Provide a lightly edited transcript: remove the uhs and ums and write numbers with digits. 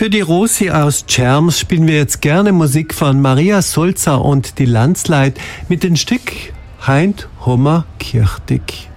Für die Rosi aus Tschernz spielen wir jetzt gerne Musik von Maria Sulzer und die Landsleit mit dem Stück Heint Hummer Kirchtig.